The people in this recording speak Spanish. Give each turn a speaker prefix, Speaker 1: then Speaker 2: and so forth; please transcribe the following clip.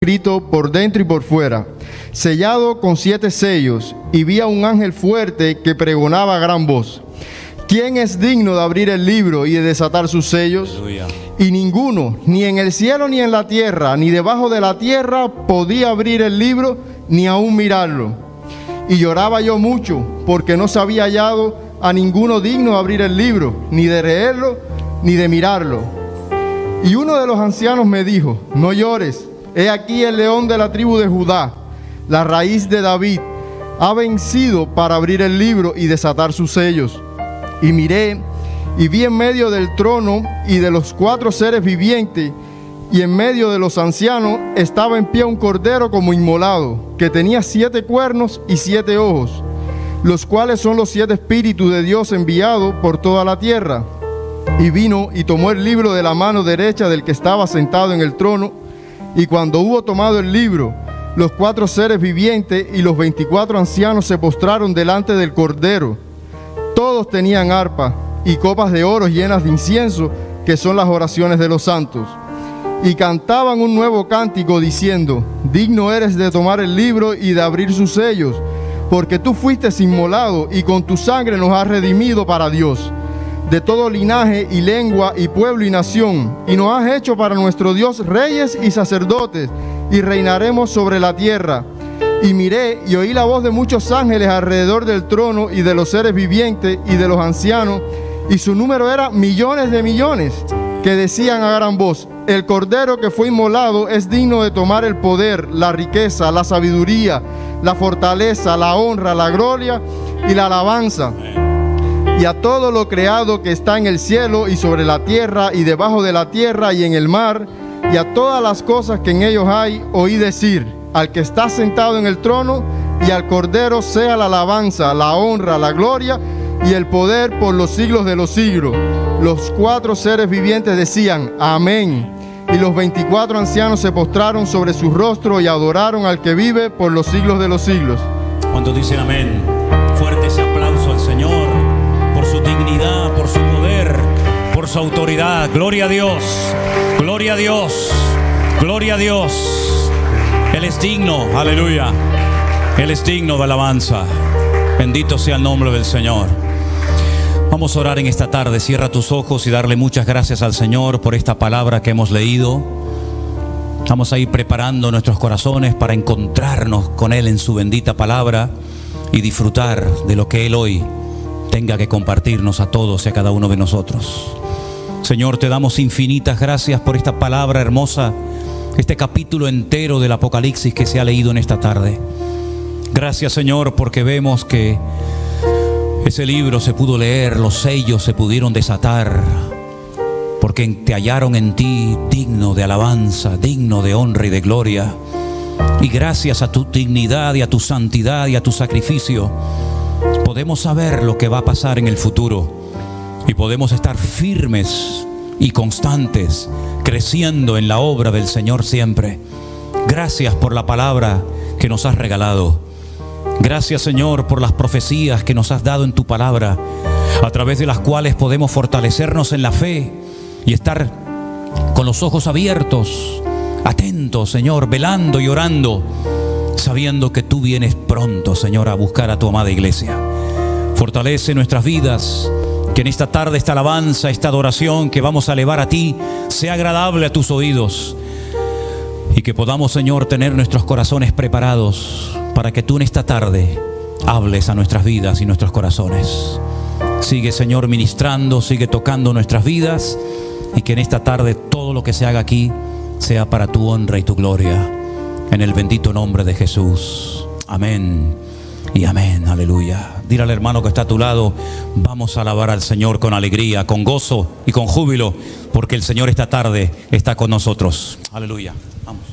Speaker 1: escrito por dentro y por fuera, sellado con 7 sellos, y vi a un ángel fuerte que pregonaba a gran voz: ¿quién es digno de abrir el libro y de desatar sus sellos?
Speaker 2: Aleluya.
Speaker 1: Y ninguno, ni en el cielo ni en la tierra, ni debajo de la tierra, podía abrir el libro, ni aún mirarlo. Y lloraba yo mucho, porque no se había hallado a ninguno digno de abrir el libro, ni de leerlo, ni de mirarlo. Y uno de los ancianos me dijo: no llores, he aquí el león de la tribu de Judá, la raíz de David, ha vencido para abrir el libro y desatar sus sellos. Y miré, y vi en medio del trono y de los 4 seres vivientes, y en medio de los ancianos, estaba en pie un cordero como inmolado, que tenía 7 cuernos y 7 ojos, los cuales son los 7 espíritus de Dios enviados por toda la tierra. Y vino y tomó el libro de la mano derecha del que estaba sentado en el trono, y cuando hubo tomado el libro, los 4 seres vivientes y los 24 ancianos se postraron delante del cordero. Todos tenían arpa y copas de oro llenas de incienso, que son las oraciones de los santos. Y cantaban un nuevo cántico diciendo: digno eres de tomar el libro y de abrir sus sellos, porque tú fuiste inmolado y con tu sangre nos has redimido para Dios, de todo linaje y lengua y pueblo y nación, y nos has hecho para nuestro Dios reyes y sacerdotes, y reinaremos sobre la tierra. Y miré y oí la voz de muchos ángeles alrededor del trono y de los seres vivientes y de los ancianos, y su número era millones de millones, que decían a gran voz: el cordero que fue inmolado es digno de tomar el poder, la riqueza, la sabiduría, la fortaleza, la honra, la gloria y la alabanza. Y a todo lo creado que está en el cielo y sobre la tierra y debajo de la tierra y en el mar, y a todas las cosas que en ellos hay, oí decir: al que está sentado en el trono y al cordero sea la alabanza, la honra, la gloria y el poder por los siglos de los siglos. Los 4 seres vivientes decían: amén. Y los 24 ancianos se postraron sobre sus rostros y adoraron al que vive por los siglos de los siglos.
Speaker 2: ¿Cuántos dicen amén? Fuerte ese aplauso al Señor por su dignidad, por su poder, por su autoridad. Gloria a Dios, gloria a Dios, gloria a Dios. Él es digno, aleluya. Él es digno de alabanza. Bendito sea el nombre del Señor. Vamos a orar en esta tarde. Cierra tus ojos y darle muchas gracias al Señor por esta palabra que hemos leído. Vamos a ir preparando nuestros corazones para encontrarnos con Él en su bendita palabra y disfrutar de lo que Él hoy tenga que compartirnos a todos y a cada uno de nosotros. Señor, te damos infinitas gracias por esta palabra hermosa, este capítulo entero del Apocalipsis que se ha leído en esta tarde. Gracias, Señor, porque vemos que ese libro se pudo leer, los sellos se pudieron desatar, porque te hallaron en ti digno de alabanza, digno de honra y de gloria. Y gracias a tu dignidad y a tu santidad y a tu sacrificio, podemos saber lo que va a pasar en el futuro y podemos estar firmes y constantes, creciendo en la obra del Señor siempre. Gracias por la palabra que nos has regalado. Gracias, Señor, por las profecías que nos has dado en tu palabra, a través de las cuales podemos fortalecernos en la fe y estar con los ojos abiertos, atentos, Señor, velando y orando, sabiendo que tú vienes pronto, Señor, a buscar a tu amada iglesia. Fortalece nuestras vidas, que en esta tarde esta alabanza, esta adoración que vamos a elevar a ti, sea agradable a tus oídos, y que podamos, Señor, tener nuestros corazones preparados para que tú en esta tarde hables a nuestras vidas y nuestros corazones. Sigue, Señor, ministrando, sigue tocando nuestras vidas, y que en esta tarde todo lo que se haga aquí sea para tu honra y tu gloria, en el bendito nombre de Jesús. Amén y amén. Aleluya. Dile al hermano que está a tu lado: vamos a alabar al Señor con alegría, con gozo y con júbilo, porque el Señor esta tarde está con nosotros. Aleluya. Vamos.